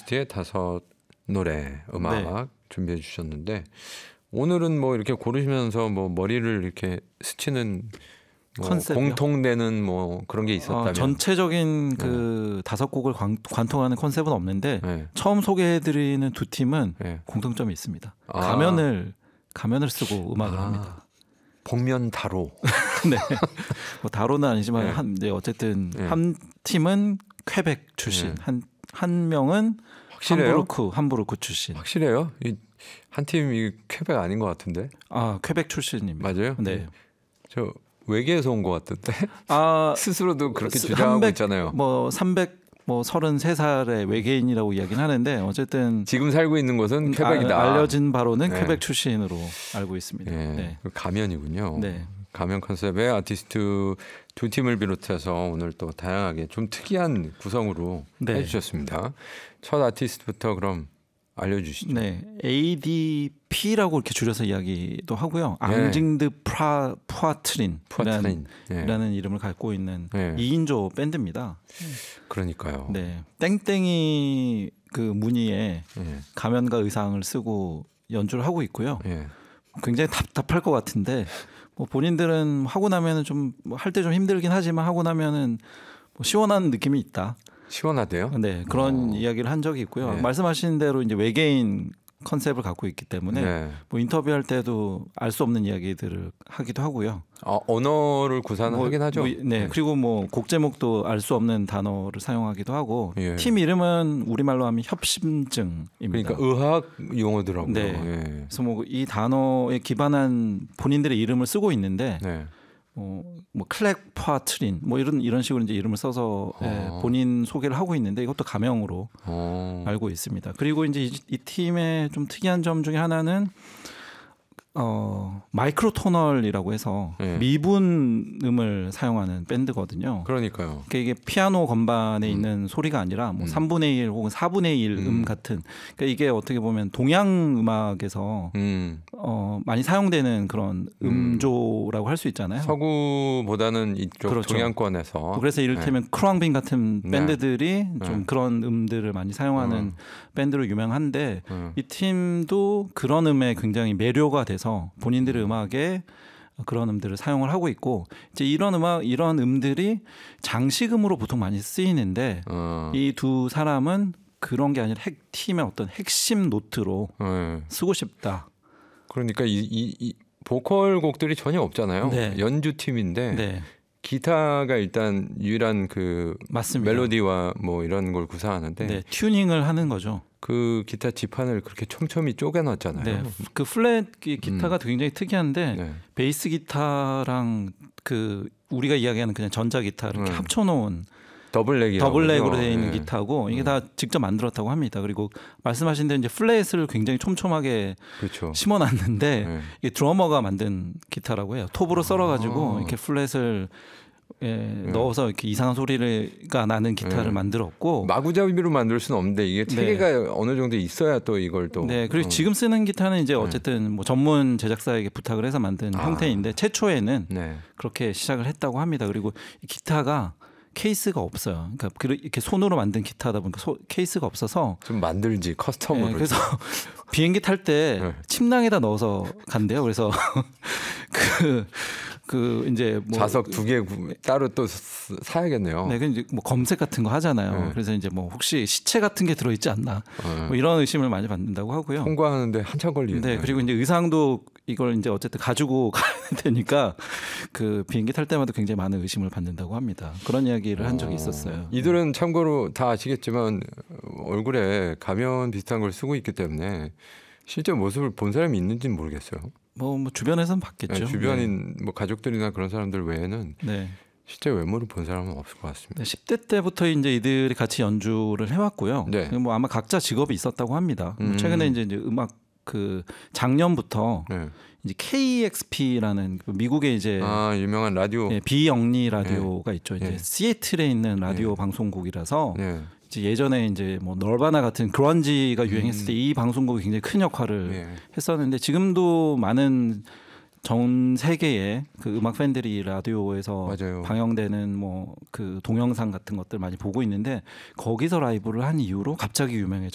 아티스트의 5노래 음악 준비해 주셨는데 오늘은 뭐 이렇게 고르시면서 뭐 머리를 이렇게 스치는 뭐 공통되는 뭐 그런 게 있었다면 전체적인 그 5곡을 관통하는 컨셉은 없는데 처음 소개해드리는 두 팀은 공통점이 있습니다. 가면을 쓰고 음악을 합니다. 복면 다로. 네, 뭐 다로는 아니지만 이제 어쨌든 한 팀은 퀘벡 출신, 한 명은 함부르크 출신. 확실해요? 한 팀이 퀘벡 아닌 것 같은데? 퀘벡 출신입니다. 맞아요? 네. 저 외계에서 온 것 같던데? 스스로도 그렇게 주장하고 있잖아요. 33살의 외계인이라고 이야기는 하는데 어쨌든 지금 살고 있는 곳은 퀘벡이다. 알려진 바로는 퀘벡 출신으로 알고 있습니다. 가면이군요. 네. 가면 컨셉의 아티스트 두 팀을 비롯해서 오늘 또 다양하게 좀 특이한 구성으로 해주셨습니다. 첫 아티스트부터 그럼 알려주시죠. 네, ADP라고 이렇게 줄여서 이야기도 하고요. 앙징드 푸아트린이라는 이름을 갖고 있는 2인조 밴드입니다. 그러니까요. 네, 땡땡이 그 무늬에 가면과 의상을 쓰고 연주를 하고 있고요. 굉장히 답답할 것 같은데 뭐 본인들은 하고 나면은 좀 할 때 좀 힘들긴 하지만 하고 나면은 뭐 시원한 느낌이 있다. 시원하대요? 네, 그런 이야기를 한 적이 있고요. 말씀하신 대로 이제 외계인 컨셉을 갖고 있기 때문에 뭐 인터뷰할 때도 알 수 없는 이야기들을 하기도 하고요. 언어를 구사는 하긴 하죠. 그리고 뭐 곡 제목도 알 수 없는 단어를 사용하기도 하고 팀 이름은 우리말로 하면 협심증입니다. 그러니까 의학 용어더라고요. 그래서 뭐 이 단어에 기반한 본인들의 이름을 쓰고 있는데 뭐 클렉 파트린 뭐 이런 식으로 이제 이름을 써서 본인 소개를 하고 있는데 이것도 가명으로 알고 있습니다. 그리고 이제 이 팀의 좀 특이한 점 중에 하나는 마이크로토널이라고 해서 미분음을 사용하는 밴드거든요. 그러니까요. 그러니까 이게 피아노 건반에 있는 소리가 아니라 뭐 3분의 1 혹은 4분의 1 같은. 그러니까 이게 어떻게 보면 동양 음악에서 많이 사용되는 그런 음조라고 할 수 있잖아요. 서구보다는 이쪽 동양권에서. 그래서 이를테면 크루앙빈 같은 밴드들이 좀 그런 음들을 많이 사용하는 밴드로 유명한데 이 팀도 그런 음에 굉장히 매료가 돼서 본인들의 음악에 그런 음들을 사용을 하고 있고 이제 이런 음들이 장식음으로 보통 많이 쓰이는데 이 두 사람은 그런 게 아니라 팀의 어떤 핵심 노트로 쓰고 싶다. 그러니까 이 보컬 곡들이 전혀 없잖아요. 연주팀인데 기타가 일단 유일한 그 맞습니다. 멜로디와 뭐 이런 걸 구사하는데 튜닝을 하는 거죠. 그 기타 지판을 그렇게 촘촘히 쪼개놨잖아요. 그 플랫 기타가 굉장히 특이한데 베이스 기타랑 그 우리가 이야기하는 그냥 전자 기타 이렇게 합쳐놓은 더블랙으로 되어 있는 기타고 이게 다 직접 만들었다고 합니다. 그리고 말씀하신 대로 이제 플랫을 굉장히 촘촘하게 심어놨는데 이게 드러머가 만든 기타라고 해요. 톱으로 썰어가지고 이렇게 플랫을 넣어서 이렇게 이상한 소리가 나는 기타를 만들었고 마구잡이로 만들 수는 없는데 이게 체계가 어느 정도 있어야 또 이걸 또 그리고 지금 쓰는 기타는 이제 어쨌든 뭐 전문 제작사에게 부탁을 해서 만든 형태인데 최초에는 그렇게 시작을 했다고 합니다. 그리고 이 기타가 케이스가 없어요. 그러니까 이렇게 손으로 만든 기타다 보니까 케이스가 없어서 좀 만들지 커스텀으로. 그래서 비행기 탈 때 침낭에다 넣어서 간대요. 그래서 그 이제 뭐 좌석 2개 따로 또 사야겠네요. 그 이제 뭐 검색 같은 거 하잖아요. 그래서 이제 뭐 혹시 시체 같은 게 들어있지 않나 뭐 이런 의심을 많이 받는다고 하고요. 통과하는데 한참 걸리네요. 그리고 이제 의상도 이걸 이제 어쨌든 가지고 가야 되니까 그 비행기 탈 때마다 굉장히 많은 의심을 받는다고 합니다. 그런 이야기를 한 적이 있었어요. 이들은 참고로 다 아시겠지만 얼굴에 가면 비슷한 걸 쓰고 있기 때문에 실제 모습을 본 사람이 있는지는 모르겠어요. 뭐 주변에서는 봤겠죠. 주변인 뭐 가족들이나 그런 사람들 외에는 실제 외모를 본 사람은 없을 것 같습니다. 10대 때부터 이제 이들이 같이 연주를 해왔고요. 뭐 아마 각자 직업이 있었다고 합니다. 최근에 이제 음악 그 작년부터 이제 KEXP라는 미국의 이제 유명한 라디오 비영리 라디오가 있죠. 이제 시애틀에 있는 라디오 방송국이라서 이제 예전에 이제 뭐 널바나 같은 그런지가 유행했을 때 이 방송국이 굉장히 큰 역할을 했었는데 지금도 많은 전 세계의 그 음악 팬들이 라디오에서 방영되는 뭐 그 동영상 같은 것들 많이 보고 있는데 거기서 라이브를 한 이후로 갑자기 유명해졌어요.